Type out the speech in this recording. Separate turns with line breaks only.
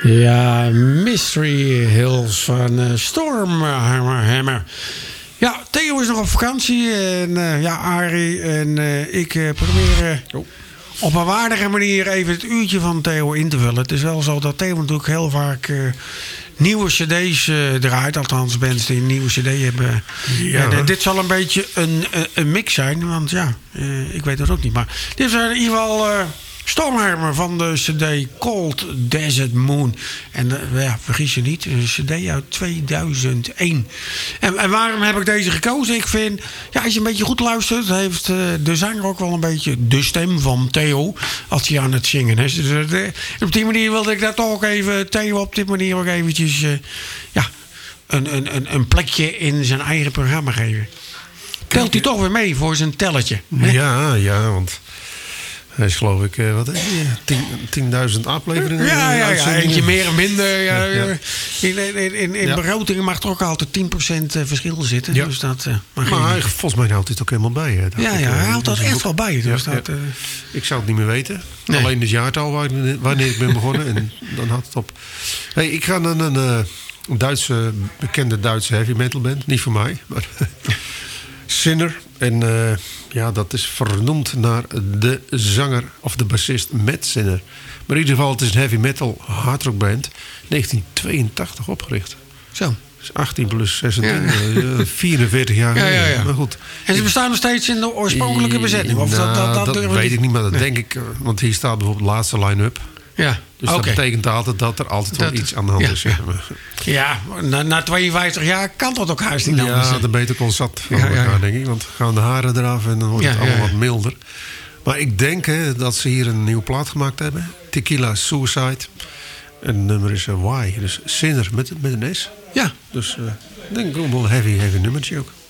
Ja, Mystery Hills van Stormhammer. Ja, Theo is nog op vakantie. En Arie en ik proberen op een waardige manier even het uurtje van Theo in te vullen. Het is wel zo dat Theo natuurlijk heel vaak nieuwe cd's draait. Althans, bands die een nieuwe cd hebben. Ja. En, dit zal een beetje een mix zijn. Want ja, ik weet het ook niet. Maar dit is in ieder geval Stormhammer van de cd Cold Desert Moon. En vergis je niet, een cd uit 2001. En waarom heb ik deze gekozen? Ik vind, als je een beetje goed luistert, heeft de zanger ook wel een beetje de stem van Theo als hij aan het zingen is. Dus op die manier wilde ik dat toch even, Theo op die manier ook eventjes een plekje in zijn eigen programma geven. Telt hij toch weer mee voor zijn telletje? Hè?
Ja, want hij is geloof ik, 10.000 afleveringen.
Ja, eentje meer en minder. In begrotingen mag er ook altijd 10% verschil zitten. Ja. Dus dat,
maar volgens mij houdt hij het ook helemaal bij. Hè,
hij houdt dat echt wel bij. Dus
ik zou het niet meer weten. Nee. Alleen het jaartal wanneer ik ben begonnen. En dan houdt het op. Hey, ik ga naar een bekende Duitse heavy metal band. Niet voor mij, maar Sinner. En dat is vernoemd naar de zanger of de bassist Matt Sinner. Maar in ieder geval, het is een heavy metal hardrock band. 1982 opgericht.
Zo.
Dus 18 plus 26, 44 jaar geleden.
Ja.
Maar goed.
En ze bestaan nog steeds in de oorspronkelijke bezetting? Of
dat weet ik niet, maar dat denk ik. Want hier staat bijvoorbeeld de laatste line-up.
Ja.
Dus dat betekent altijd dat er altijd wel iets aan de hand is.
Ja, na 52 jaar kan dat ook haast niet anders.
Ja, de beter kon zat van elkaar, denk ik. Want gaan de haren eraf en dan wordt het allemaal wat milder. Maar ik denk dat ze hier een nieuwe plaat gemaakt hebben. Tequila Suicide. En het nummer is Why. Dus Sinner met een S.
Ja.
Dus ik denk ook wel een heavy nummertje ook.